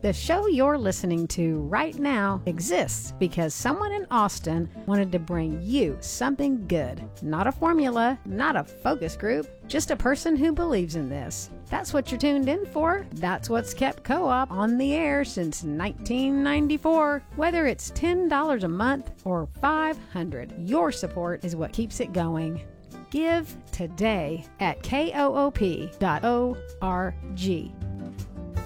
The show you're listening to right now exists because someone in Austin wanted to bring you something good. Not a formula, not a focus group, just a person who believes in this. That's what you're tuned in for. That's what's kept Co-op on the air since 1994. Whether it's $10 a month or $500, your support is what keeps it going. Give today at koop.org.